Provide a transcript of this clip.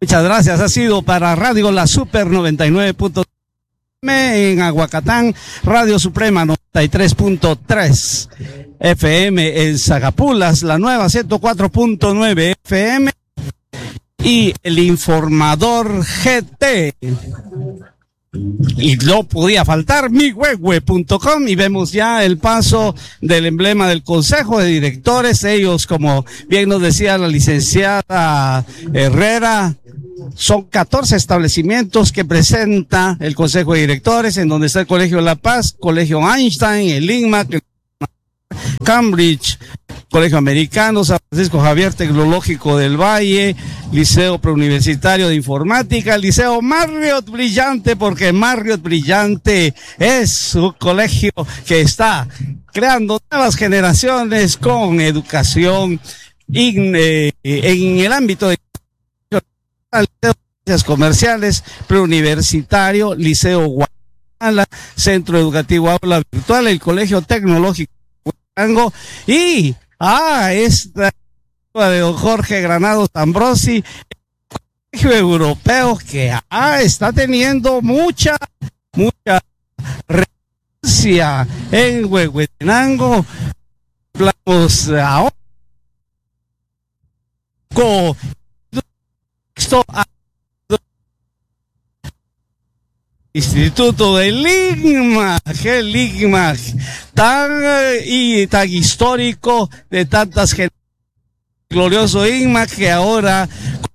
Muchas gracias. Ha sido para Radio La Super 99.9 en Aguacatán, Radio Suprema 93.3 FM en Zagapulas, la nueva 104.9 FM y el Informador GT. Y no podía faltar mihuehue.com, y vemos ya el paso del emblema del Consejo de Directores. Ellos, como bien nos decía la licenciada Herrera, son 14 establecimientos que presenta el Consejo de Directores, en donde está el Colegio La Paz, Colegio Einstein, el INMAC, Cambridge, Colegio Americano, San Francisco Javier Tecnológico del Valle, Liceo Preuniversitario de Informática, Liceo Marriott Brillante, porque Marriott Brillante es un colegio que está creando nuevas generaciones con educación en el ámbito de Liceos Comerciales, Preuniversitario, Liceo Guatemala, Centro Educativo Aula Virtual, el Colegio Tecnológico y esta de don Jorge Granados Ambrosi, el Colegio Europeo, que está teniendo mucha referencia en Huehuetenango. Hablamos ahora con Instituto del INMAC, el INMAC, tan histórico, de tantas generaciones, glorioso INMAC, que ahora